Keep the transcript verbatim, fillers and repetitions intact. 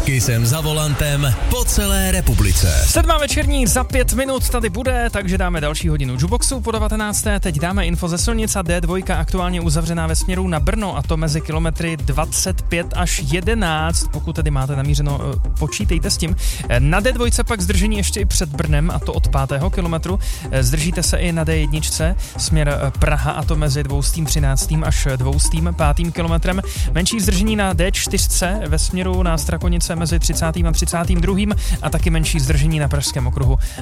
Kissem za volantem po celé republice. Sedmá večerní za pět minut tady bude, takže dáme další hodinu Juboxu po devatenácté. Teď dáme info ze silnic a D dva aktuálně uzavřená ve směru na Brno, a to mezi kilometry dvacet pět až jedenáct. Pokud tedy máte namířeno, počítejte s tím. Na D dva pak zdržení ještě i před Brnem, a to od pátého kilometru. Zdržíte se i na D jedna směr Praha, a to mezi dvoustým třináctým až dvoustým pátým kilometrem. Menší zdržení na D čtyři ve směru na Strakonice mezi třicátým a třicátým druhým a taky menší zdržení na Pražském okruhu,